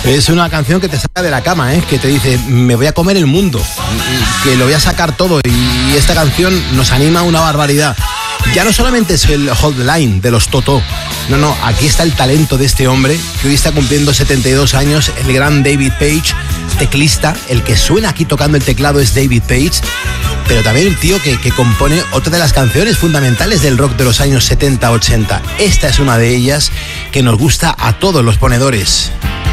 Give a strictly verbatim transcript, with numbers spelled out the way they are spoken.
Es una canción que te saca de la cama, ¿eh? Que te dice, me voy a comer el mundo, que lo voy a sacar todo. Y esta canción nos anima una barbaridad. Ya no solamente es el Hold the Line de los Toto, no, no, aquí está el talento de este hombre, que hoy está cumpliendo setenta y dos años, el gran David Paich, teclista. El que suena aquí tocando el teclado es David Paich, pero también el tío que, que compone otra de las canciones fundamentales del rock de los años setenta ochenta. Esta es una de ellas que nos gusta a todos los ponedores.